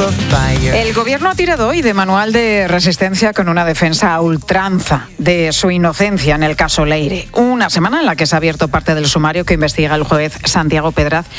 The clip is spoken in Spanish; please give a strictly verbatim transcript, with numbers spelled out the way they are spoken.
El gobierno ha tirado hoy de manual de resistencia con una defensa a ultranza de su inocencia en el caso Leire. Una semana en la que se ha abierto parte del sumario que investiga el juez Santiago Pedraz